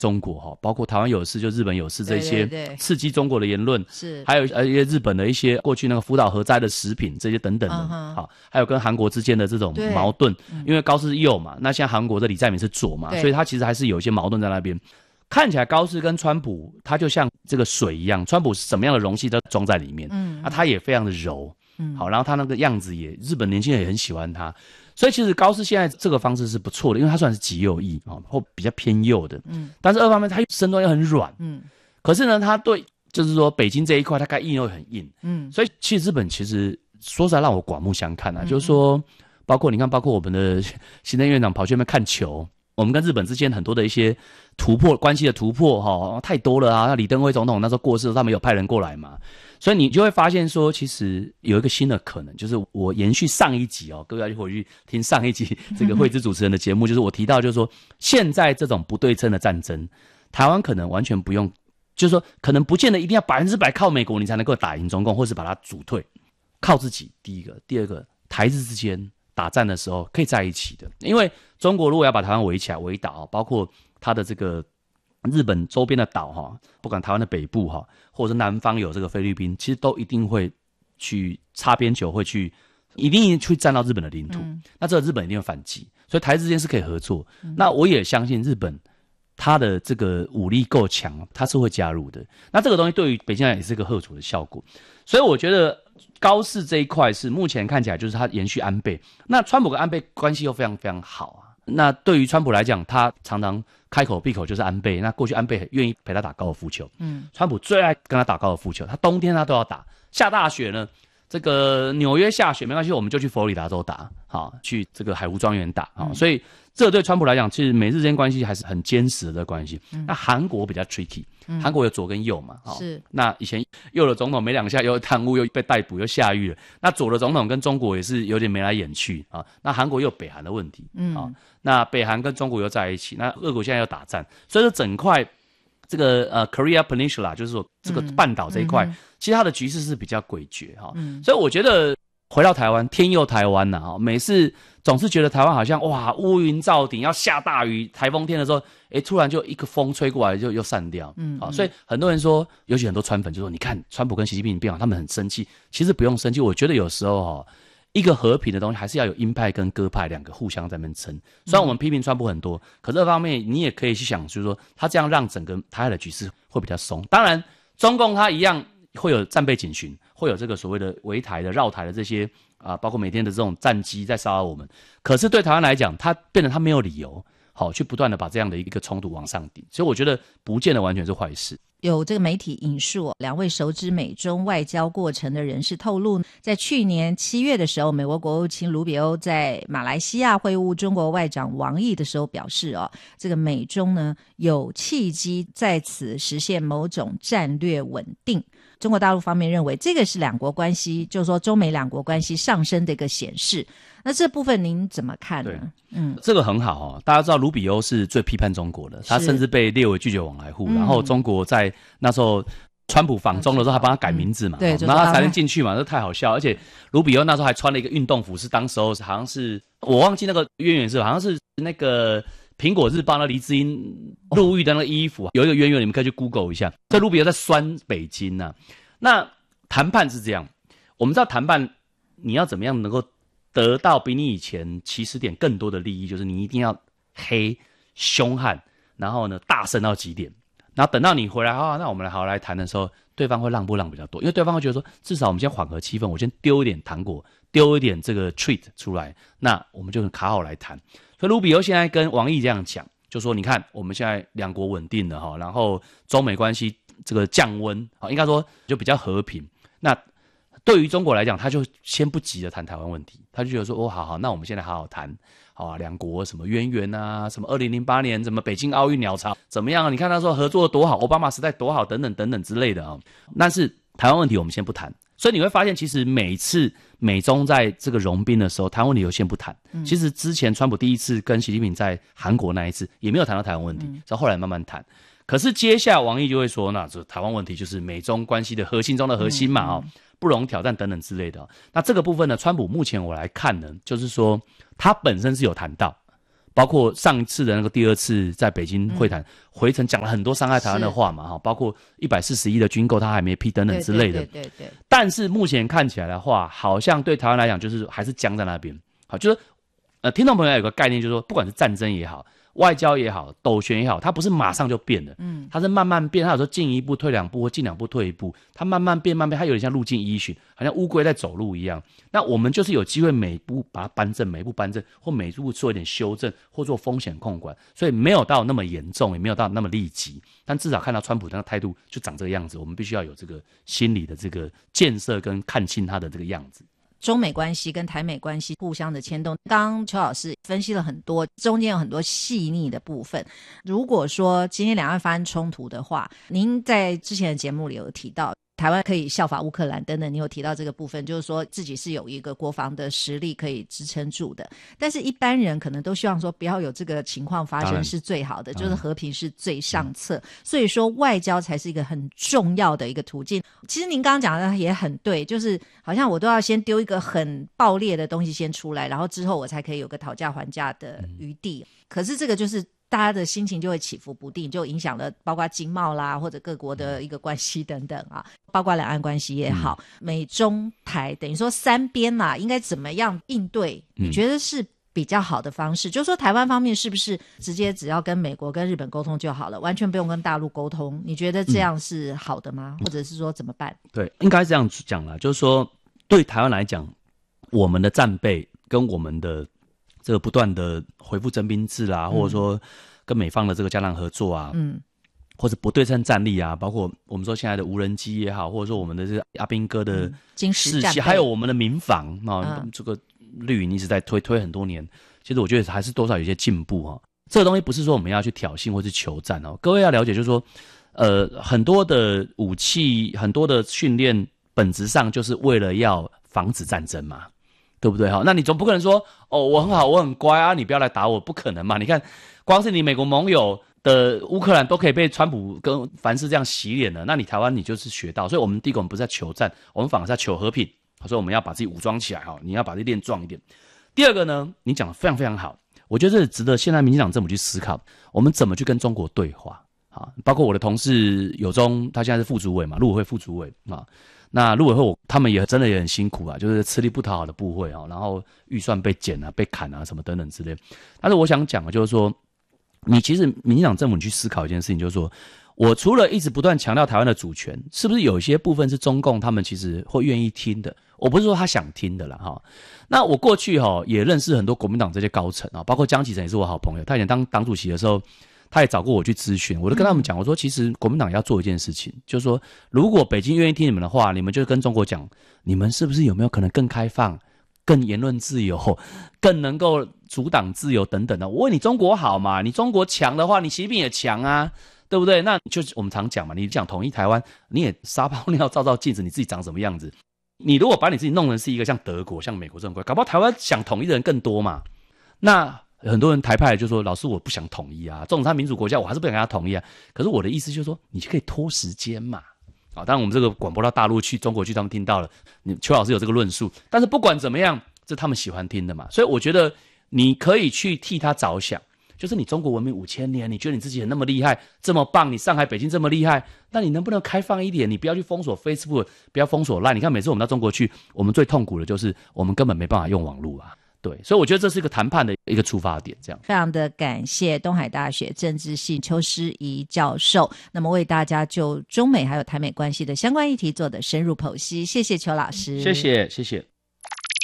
中国包括台湾有事就日本有事这些刺激中国的言论， 是还有一些日本的一些过去那个福岛核灾的食品这些等等的，还有跟韩国之间的这种矛盾，因为高市是右嘛，那现在韩国的李在明是左嘛，所以他其实还是有一些矛盾在那边。看起来高市跟川普他就像这个水一样，川普是什么样的容器都装在里面，他也非常的柔，然后他那个样子也日本年轻人也很喜欢他。所以其实高市现在这个方式是不错的，因为他算是极右翼或比较偏右的，但是二方面他身段又很软，可是呢他对就是说北京这一块他该硬又很硬，所以其实日本其实说实在让我刮目相看就是说包括你看，包括我们的行政院长跑去那边看球，我们跟日本之间很多的一些突破关系的突破太多了啊！李登辉总统那时候过世，他们有派人过来嘛，所以你就会发现说，其实有一个新的可能，就是我延续上一集各位要回去听上一集这个惠芝主持人的节目，就是我提到就是说，现在这种不对称的战争，台湾可能完全不用，就是说可能不见得一定要100%靠美国你才能够打赢中共，或是把它阻退，靠自己。第一个，第二个，台日之间打战的时候可以在一起的，因为中国如果要把台湾围起来围岛，包括它的这个日本周边的岛不管台湾的北部或者是南方有这个菲律宾，其实都一定会去擦边球，会去一定去占到日本的领土，那这个日本一定会反击，所以台日之间是可以合作，那我也相信日本他的这个武力够强，他是会加入的，那这个东西对于北京来也是一个吓阻的效果，所以我觉得高市这一块是目前看起来就是他延续安倍，那川普跟安倍关系又非常非常好那对于川普来讲，他常常开口闭口就是安倍，那过去安倍很愿意陪他打高尔夫球，川普最爱跟他打高尔夫球，他冬天他都要打，下大雪呢，这个纽约下雪没关系，我们就去佛罗里达州打，去这个海湖庄园打，所以这对川普来讲，其实美日之间关系还是很坚实的关系。那韩国比较 tricky，韩国有左跟右嘛， 是。那以前右的总统没两下又贪污又被逮捕又下狱了，那左的总统跟中国也是有点眉来眼去那韩国又有北韩的问题，那北韩跟中国又在一起，那俄国现在又打战，所以说整块这个Korea Peninsula 就是说这个半岛这一块，其实它的局势是比较诡谲所以我觉得回到台湾，天佑台湾每次总是觉得台湾好像哇乌云罩顶要下大雨，台风天的时候，突然就一个风吹过来就又散掉，所以很多人说，尤其很多川粉就说，你看川普跟习近平变好，他们很生气，其实不用生气，我觉得有时候一个和平的东西还是要有鹰派跟鸽派两个互相在那边撑。虽然我们批评川普很多，可是这方面你也可以去想，就是说他这样让整个台海的局势会比较松。当然，中共他一样会有战备警巡，会有这个所谓的围台的、绕台的这些包括每天的这种战机在骚扰我们。可是对台湾来讲，他变得他没有理由去不断的把这样的一个冲突往上顶，所以我觉得不见得完全是坏事。 有这个媒体引述两位熟知美中外交过程的人士透露，在去年7月的时候，美国国务卿卢比欧在马来西亚会晤中国外长王毅的时候表示这个美中呢有契机在此实现某种战略稳定。中国大陆方面认为这个是两国关系，就是说中美两国关系上升的一个显示。那这部分您怎么看呢？ 这个很好大家知道卢比欧是最批判中国的，他甚至被列为拒绝往来户，然后中国在那时候川普访中的时候还帮他改名字嘛， 对， 然后他才能进去嘛，这太好笑。而且卢比欧那时候还穿了一个运动服，是当时候好像是我忘记那个渊源是好像是那个苹果日报那黎智英入狱的那个衣服有一个渊源，你们可以去 Google 一下。这卢比欧在酸北京那谈判是这样，我们知道谈判你要怎么样能够得到比你以前起始点更多的利益，就是你一定要黑凶悍，然后呢大声到极点，然后等到你回来那我们好好来谈的时候，对方会让步让比较多，因为对方会觉得说至少我们先缓和气氛，我先丢一点糖果，丢一点这个 treat 出来，那我们就卡好来谈。所以卢比欧现在跟王毅这样讲，就说你看我们现在两国稳定了然后中美关系这个降温应该说就比较和平，那对于中国来讲，他就先不急着谈台湾问题，他就觉得说好，那我们现在好好谈两国什么渊源什么2008年什么北京奥运鸟巢怎么样你看他说合作多好，奥巴马时代多好等等等等之类的但是台湾问题我们先不谈。所以你会发现，其实每次美中在这个融冰的时候，台湾问题又先不谈。其实之前川普第一次跟习近平在韩国那一次也没有谈到台湾问题，然后后来慢慢谈。可是接下来王毅就会说，那这台湾问题就是美中关系的核心中的核心嘛不容挑战等等之类的那这个部分呢，川普目前我来看呢，就是说他本身是有谈到， 包括上一次的那个第2次在北京会谈，回程讲了很多伤害台湾的话嘛，包括140亿的军购他还没批等等之类的。 对。 但是目前看起来的话，好像对台湾来讲就是还是僵在那边。好，就是听众朋友有个概念，就是说不管是战争也好，外交也好，斗旋也好，它不是马上就变的，它是慢慢变，它有时候进一步退2步，或进2步退1步，它慢慢变，它有点像路径依循，好像乌龟在走路一样。那我们就是有机会每步把它扳正，每步扳正，或每步做一点修正，或做风险控管，所以没有到那么严重，也没有到那么立即，但至少看到川普那个态度就长这个样子，我们必须要有这个心理的这个建设跟看清他的这个样子。 中美关系跟台美关系互相的牵动，刚刚邱老师分析了很多，中间有很多细腻的部分。如果说今天两岸发生冲突的话，您在之前的节目里有提到台湾可以效法乌克兰等等，你有提到这个部分，就是说自己是有一个国防的实力可以支撑住的。但是一般人可能都希望说不要有这个情况发生是最好的，就是和平是最上策。所以说外交才是一个很重要的一个途径。其实您刚刚讲的也很对，就是好像我都要先丢一个很爆裂的东西先出来，然后之后我才可以有个讨价还价的余地。可是这个就是大家的心情就会起伏不定，就影响了包括经贸啦，或者各国的一个关系等等啊，包括两岸关系也好，美中台等于说三边啦，应该怎么样应对？你觉得是比较好的方式？就是说台湾方面是不是直接只要跟美国跟日本沟通就好了，完全不用跟大陆沟通？你觉得这样是好的吗？或者是说怎么办？ 对，应该这样讲啦，就是说对台湾来讲，我们的战备跟我们的这个不断的恢复征兵制啦，或者说跟美方的这个加强合作啊，或者不对称战力啊，包括我们说现在的无人机也好，或者说我们的这个阿兵哥的士气，还有我们的民防这个绿营一直在推很多年，其实我觉得还是多少有些进步哈。这个东西不是说我们要去挑衅或是求战哦，各位要了解，就是说，很多的武器，很多的训练，本质上就是为了要防止战争嘛。对不对哈？那你总不可能说我很好，我很乖啊，你不要来打我，不可能嘛？你看，光是你美国盟友的乌克兰都可以被川普跟凡是这样洗脸了，那你台湾你就是学到。所以我们第一个我们不是在求战，我们反而是在求和平。所以我们要把自己武装起来哈，你要把自己练壮一点。第二个呢，你讲得非常非常好，我觉得这值得现在民进党政府去思考，我们怎么去跟中国对话啊？包括我的同事友忠，他现在是副主委嘛，陆委会副主委啊。那陆委会他们也真的也很辛苦啊，就是吃力不讨好的部会啊，然后预算被减啊、被砍啊什么等等之类。但是我想讲的就是说，你其实民进党政府你去思考一件事情，就是说我除了一直不断强调台湾的主权，是不是有一些部分是中共他们其实会愿意听的？我不是说他想听的啦哈。那我过去也认识很多国民党这些高层啊，包括江启臣也是我好朋友，他以前当党主席的时候。他也找过我去咨询，我就跟他们讲，我说其实国民党要做一件事情，就是说如果北京愿意听你们的话，你们就跟中国讲，你们是不是有没有可能更开放、更言论自由、更能够阻挡自由等等的？我问你，中国好嘛？你中国强的话，你习近平也强啊，对不对？那就是我们常讲嘛，你讲统一台湾，你也撒泡尿照照镜子，你自己长什么样子？你如果把你自己弄成是一个像德国、像美国这种国家，搞不好台湾想统一的人更多嘛？那很多人台派就说，老师我不想统一啊，中产民主国家我还是不想跟他统一啊。可是我的意思就是说，你就可以拖时间嘛。当然我们这个广播到大陆去、中国去，他们听到了，邱老师有这个论述。但是不管怎么样，这他们喜欢听的嘛。所以我觉得你可以去替他着想，就是你中国文明5000年，你觉得你自己很那么厉害，这么棒，你上海、北京这么厉害，那你能不能开放一点？你不要去封锁 Facebook， 不要封锁 LINE。你看每次我们到中国去，我们最痛苦的就是我们根本没办法用网络啊。对，所以我觉得这是一个谈判的一个出发点，这样。 非常的感谢东海大学政治系邱诗怡教授，那么为大家就中美还有台美关系的相关议题做的深入剖析，谢谢邱老师。 谢谢。